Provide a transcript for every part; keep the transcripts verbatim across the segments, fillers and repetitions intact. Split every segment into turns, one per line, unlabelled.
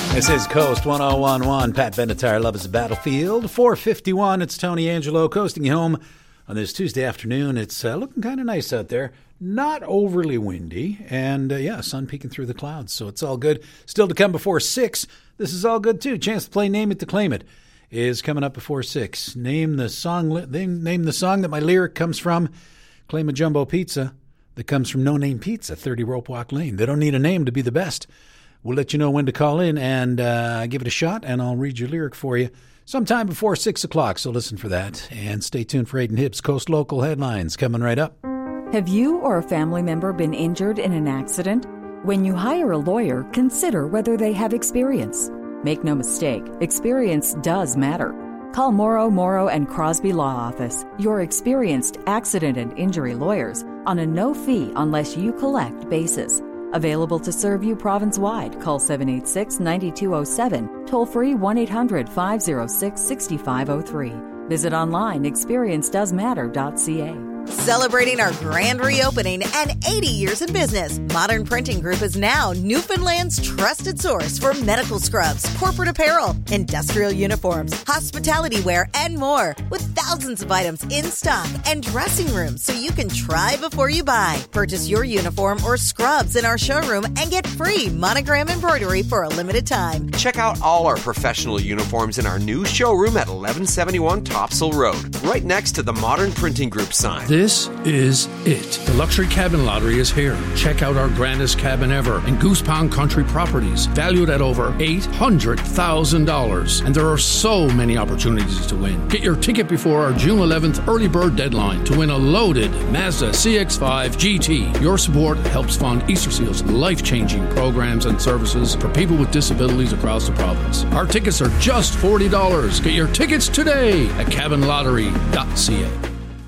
This is Coast one oh one point one. Pat Benatar, Love is a Battlefield. four fifty-one, it's Tony Angelo coasting you home on this Tuesday afternoon. It's uh, looking kind of nice out there. Not overly windy. And, uh, yeah, sun peeking through the clouds. So it's all good. Still to come before six. This is all good, too. Chance to play Name It to Claim It is coming up before six. Name the song, name, name the song that my lyric comes from. Claim a jumbo pizza that comes from No Name Pizza, thirty Rope Walk Lane. They don't need a name to be the best. We'll let you know when to call in and uh, give it a shot, and I'll read your lyric for you sometime before six o'clock, so listen for that. And stay tuned for Aiden Hibbs' Coast Local Headlines coming right up.
Have you or a family member been injured in an accident? When you hire a lawyer, consider whether they have experience. Make no mistake, experience does matter. Call Morrow, Morrow and Crosby Law Office, your experienced accident and injury lawyers, on a no-fee unless you collect basis. Available to serve you province-wide. Call seven eight six, nine two zero seven. Toll free one eight hundred, five oh six, six five oh three. Visit online experience does matter dot c a.
Celebrating our grand reopening and eighty years in business, Modern Printing Group is now Newfoundland's trusted source for medical scrubs, corporate apparel, industrial uniforms, hospitality wear, and more. With thousands of items in stock and dressing rooms so you can try before you buy. Purchase your uniform or scrubs in our showroom and get free monogram embroidery for a limited time.
Check out all our professional uniforms in our new showroom at eleven seventy-one Topsail Road, right next to the Modern Printing Group sign.
This is it. The Luxury Cabin Lottery is here. Check out our grandest cabin ever in Goose Pond Country Properties, valued at over eight hundred thousand dollars. And there are so many opportunities to win. Get your ticket before our June eleventh early bird deadline to win a loaded Mazda C X five G T. Your support helps fund Easter Seal's life-changing programs and services for people with disabilities across the province. Our tickets are just forty dollars. Get your tickets today at cabin lottery dot c a.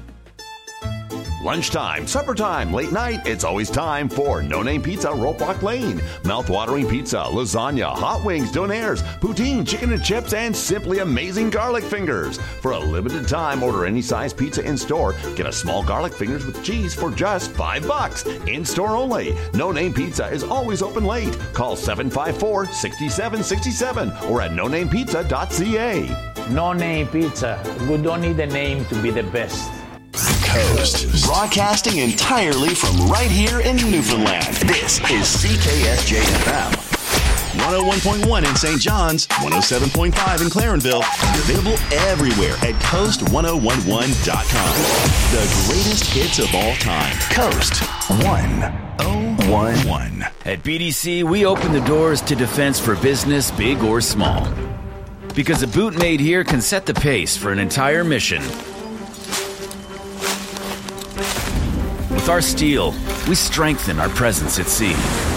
Lunchtime, supper time, late night, it's always time for No Name Pizza, Rope Walk Lane. Mouth-watering pizza, lasagna, hot wings, donaires, poutine, chicken and chips, and simply amazing garlic fingers. For a limited time, order any size pizza in-store. Get a small garlic fingers with cheese for just five bucks. In-store only. No Name Pizza is always open late. Call seven five four, six seven six seven or at no name pizza dot c a.
No Name Pizza. We don't need a name to be the best.
Coast. Broadcasting entirely from right here in Newfoundland. This is C K S J F M. one oh one point one in Saint John's, one oh seven point five in Clarenville, and available everywhere at coast one oh one one dot com. The greatest hits of all time. Coast one oh one one.
At B D C, we open the doors to defense for business, big or small. Because a boot made here can set the pace for an entire mission. With our steel, we strengthen our presence at sea.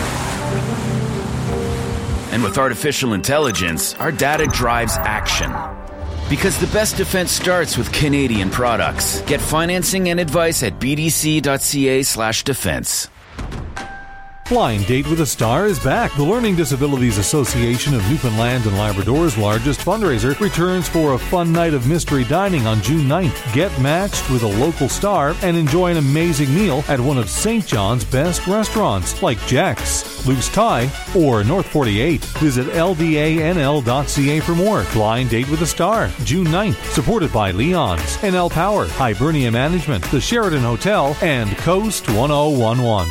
And with artificial intelligence, our data drives action. Because the best defense starts with Canadian products. Get financing and advice at b d c dot c a slash defense.
Blind Date with a Star is back. The Learning Disabilities Association of Newfoundland and Labrador's largest fundraiser returns for a fun night of mystery dining on June ninth. Get matched with a local star and enjoy an amazing meal at one of Saint John's best restaurants like Jack's, Luke's Thai, or North forty-eight. Visit l d a n l dot c a for more. Blind Date with a Star, June ninth, supported by Leon's, N L Power, Hibernia Management, the Sheraton Hotel, and Coast one oh one one.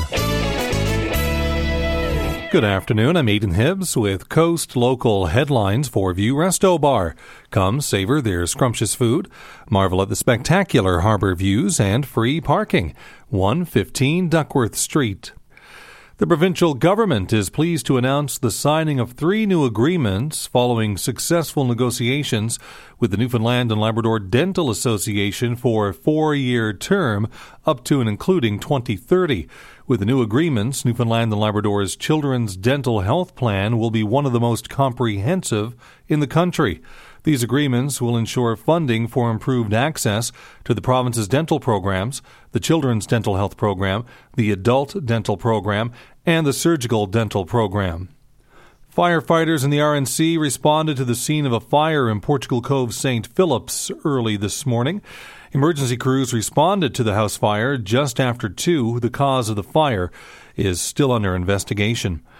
Good afternoon, I'm Aiden Hibbs with Coast Local Headlines for View Resto Bar. Come savor their scrumptious food, marvel at the spectacular harbor views, and free parking. one fifteen Duckworth Street. The provincial government is pleased to announce the signing of three new agreements following successful negotiations with the Newfoundland and Labrador Dental Association for a four-year term up to and including twenty thirty. With the new agreements, Newfoundland and Labrador's Children's Dental Health Plan will be one of the most comprehensive in the country. These agreements will ensure funding for improved access to the province's dental programs, the Children's Dental Health Program, the Adult Dental Program, and the Surgical Dental Program. Firefighters in the R N C responded to the scene of a fire in Portugal Cove, Saint Philip's early this morning. Emergency crews responded to the house fire just after two. The cause of the fire is still under investigation.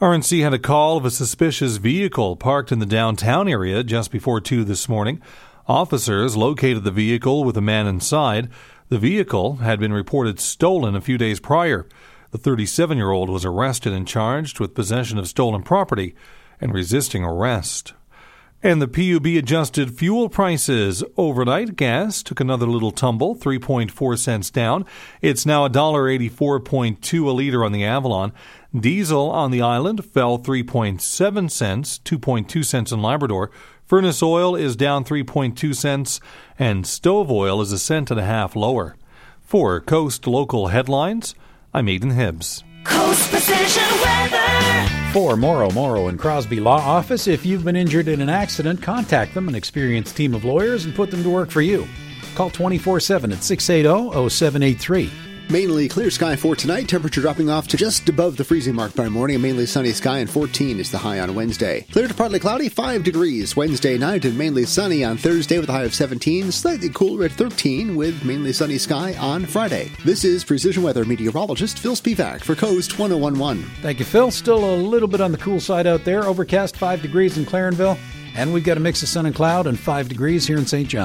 R N C had a call of a suspicious vehicle parked in the downtown area just before two this morning. Officers located the vehicle with a man inside. The vehicle had been reported stolen a few days prior. The thirty-seven-year-old was arrested and charged with possession of stolen property and resisting arrest. And the P U B adjusted fuel prices overnight. Gas took another little tumble, three point four cents down. It's now one dollar eighty-four point two a liter on the Avalon. Diesel on the island fell three point seven cents, two point two cents in Labrador. Furnace oil is down three point two cents, and stove oil is a cent and a half lower. For Coast Local Headlines, I'm Aidan Hibbs.
Coast Precision Weather.
For Morrow, Morrow and Crosby Law Office, if you've been injured in an accident, contact them, an experienced team of lawyers, and put them to work for you. Call twenty-four seven at six eight zero, zero seven eight three.
Mainly clear sky for tonight. Temperature dropping off to just above the freezing mark by morning. A mainly sunny sky, and fourteen is the high on Wednesday. Clear to partly cloudy, five degrees. Wednesday night and mainly sunny on Thursday with a high of seventeen. Slightly cooler at thirteen with mainly sunny sky on Friday. This is Precision Weather meteorologist Phil Spivak for Coast ten eleven.
Thank you, Phil. Still a little bit on the cool side out there. Overcast, five degrees in Clarenville. And we've got a mix of sun and cloud and five degrees here in Saint John.